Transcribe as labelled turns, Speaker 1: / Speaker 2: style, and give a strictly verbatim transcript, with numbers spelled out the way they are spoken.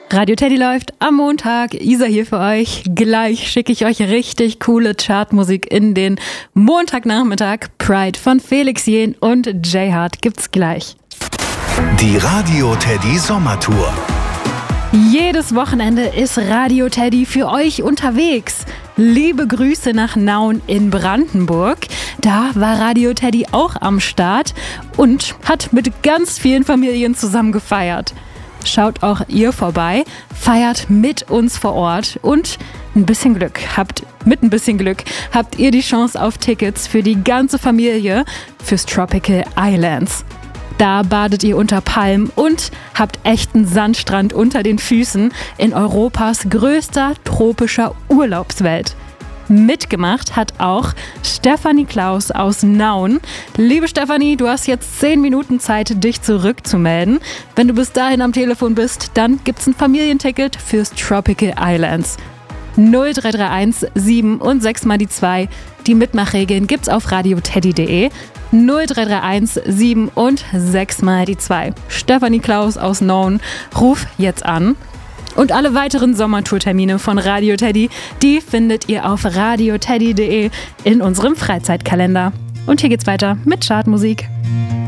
Speaker 1: Radio Teddy läuft am Montag. Isa hier für euch. Gleich schicke ich euch richtig coole Chartmusik in den Montagnachmittag. Pride von Felix Jähn und J-Hart gibt's gleich.
Speaker 2: Die Radio Teddy Sommertour.
Speaker 1: Jedes Wochenende ist Radio Teddy für euch unterwegs. Liebe Grüße nach Nauen in Brandenburg. Da war Radio Teddy auch am Start und hat mit ganz vielen Familien zusammen gefeiert. Schaut auch ihr vorbei, feiert mit uns vor Ort und ein bisschen Glück habt, mit ein bisschen Glück habt ihr die Chance auf Tickets für die ganze Familie fürs Tropical Islands. Da badet ihr unter Palmen und habt echten Sandstrand unter den Füßen in Europas größter tropischer Urlaubswelt. Mitgemacht hat auch Stefanie Klaus aus Nauen. Liebe Stefanie, du hast jetzt zehn Minuten Zeit, dich zurückzumelden. Wenn du bis dahin am Telefon bist, dann gibt's ein Familienticket fürs Tropical Islands. null drei drei eins sieben und sechs mal die zwei. Die Mitmachregeln gibt's auf radioteddy punkt de. null drei drei eins sieben und sechs mal die zwei. Stefanie Klaus aus Nauen, ruf jetzt an. Und alle weiteren Sommertourtermine von Radio Teddy, die findet ihr auf radioteddy punkt de in unserem Freizeitkalender. Und hier geht's weiter mit Chartmusik.